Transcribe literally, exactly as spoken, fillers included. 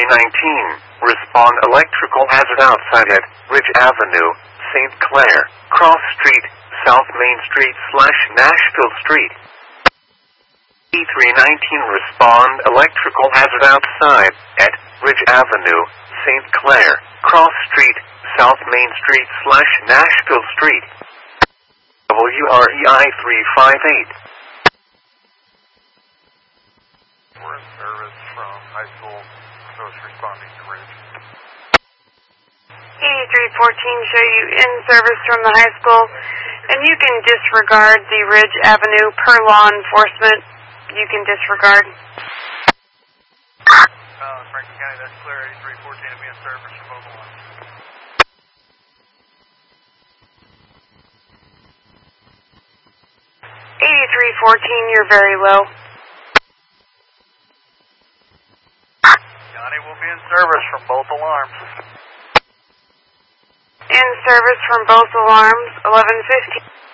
three nineteen, respond electrical hazard outside at Ridge Avenue, Saint Clair, Cross Street, South Main Street slash Nashville Street. E three nineteen, respond electrical hazard outside at Ridge Avenue, Saint Clair, Cross Street, South Main Street slash Nashville Street. W R E I three five eight. We're in service from high school, so it's responding to Ridge. eighty-three fourteen show you in service from the high school, and you can disregard the Ridge Avenue per law enforcement. You can disregard. Uh, Franklin County, that's clear. eighty-three fourteen to be in service from both lines. eighty-three fourteen, you're very low. Johnny will be in service from both alarms. In service from both alarms, eleven fifteen.